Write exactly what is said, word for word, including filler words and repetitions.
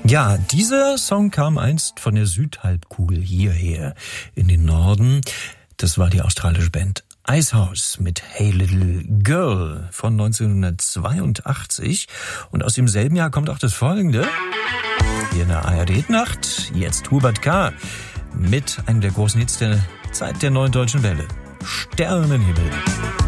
Ja, dieser Song kam einst von der Südhalbkugel hierher in den Norden. Das war die australische Band Icehouse mit Hey Little Girl von neunzehnhundertzweiundachtzig. Und aus demselben Jahr kommt auch das folgende. Hier in der A R D-Nacht, jetzt Hubert K. mit einem der großen Hits der Zeit der Neuen Deutschen Welle. Sternenhimmel.